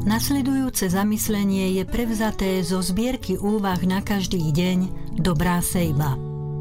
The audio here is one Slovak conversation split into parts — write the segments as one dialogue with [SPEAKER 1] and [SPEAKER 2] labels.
[SPEAKER 1] Nasledujúce zamyslenie je prevzaté zo zbierky úvah na každý deň Dobrá sejba.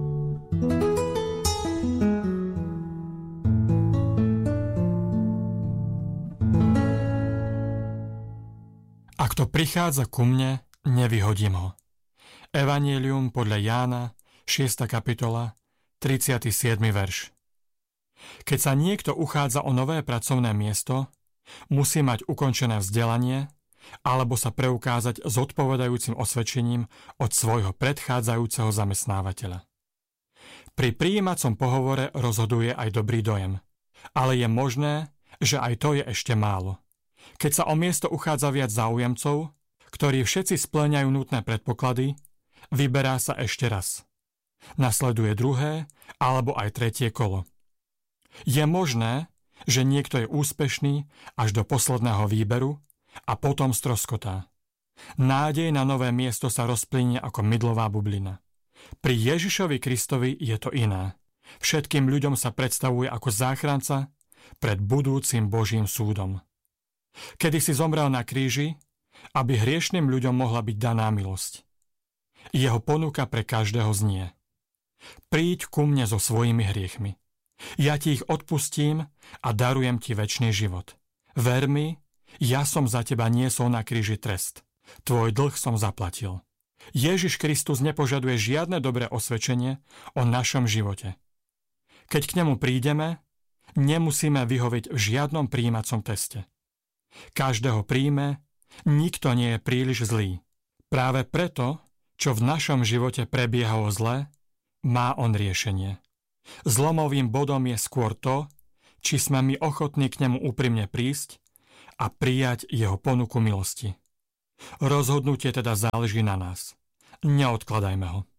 [SPEAKER 2] A kto prichádza ku mne, nevyhodím ho. Evanjelium podľa Jána, 6. kapitola, 37. verš. Keď sa niekto uchádza o nové pracovné miesto, musí mať ukončené vzdelanie alebo sa preukázať zodpovedajúcim osvedčením od svojho predchádzajúceho zamestnávateľa. Pri prijímacom pohovore rozhoduje aj dobrý dojem, ale je možné, že aj to je ešte málo. Keď sa o miesto uchádza viac záujemcov, ktorí všetci spĺňajú nutné predpoklady, vyberá sa ešte raz. Nasleduje druhé alebo aj tretie kolo. Je možné, že niekto je úspešný až do posledného výberu a potom stroskotá. Nádej na nové miesto sa rozplynie ako mydlová bublina. Pri Ježišovi Kristovi je to iné. Všetkým ľuďom sa predstavuje ako záchranca pred budúcim Božím súdom. Kedysi zomrel na kríži, aby hriešným ľuďom mohla byť daná milosť. Jeho ponuka pre každého znie: Príď ku mne so svojimi hriechmi. Ja ti ich odpustím a darujem ti večný život. Ver mi, ja som za teba niesol na kríži trest. Tvoj dlh som zaplatil. Ježiš Kristus nepožaduje žiadne dobré osvedčenie o našom živote. Keď k nemu prídeme, nemusíme vyhovieť v žiadnom prijímacom teste. Každého príjme, nikto nie je príliš zlý. Práve preto, čo v našom živote prebiehalo zle, má on riešenie. Zlomovým bodom je skôr to, či sme my ochotní k nemu úprimne prísť a prijať jeho ponuku milosti. Rozhodnutie teda záleží na nás. Neodkladajme ho.